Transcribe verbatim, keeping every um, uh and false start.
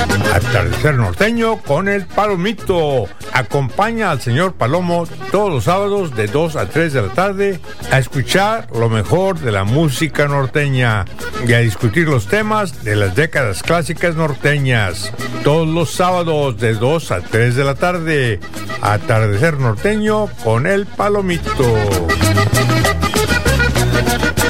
Atardecer Norteño con el Palomito. Acompaña al señor Palomo todos los sábados de dos a tres de la tarde a escuchar lo mejor de la música norteña y a discutir los temas de las décadas clásicas norteñas. Todos los sábados de dos a tres de la tarde. Atardecer Norteño con el Palomito.